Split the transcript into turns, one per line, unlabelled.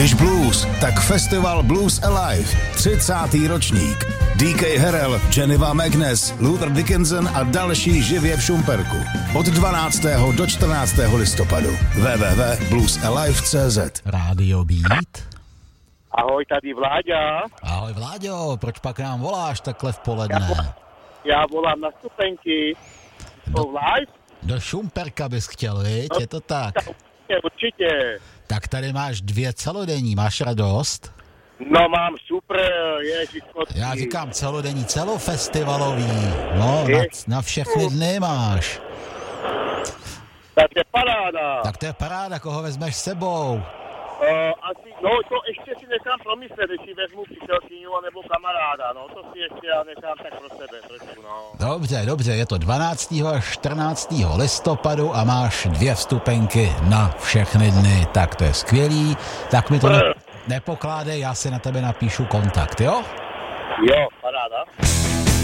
Když blues, tak festival Blues Alive, 30. ročník. DK Harrell, Geneva Magnus, Luther Dickinson a další živě v Šumperku. Od 12. do 14. listopadu. www.bluesalive.cz.
Rádio Beat.
Ahoj, tady Vláďa.
Ahoj Vláďo, proč pak nám voláš takhle v poledne?
Já volám na stupenky.
Do Šumperka bys chtěl, viď? Je to tak?
Určitě.
Tak tady máš 2 celodenní, máš radost?
No mám super, ježiško.
Já říkám celodenní, celofestivalový. No, na všechny dny máš.
Tak je paráda.
Tak to je paráda, koho vezmeš s sebou?
Asi, no to ještě si nechám promyslet, jestli vezmu přítelkyňu anebo kamaráda, no to si ještě já nechám tak pro sebe trošku, no.
Dobře, je to 12. a 14. listopadu a máš 2 vstupenky na všechny dny, tak to je skvělý, tak mi to nepokládej, já si na tebe napíšu kontakt, jo?
Jo, paráda.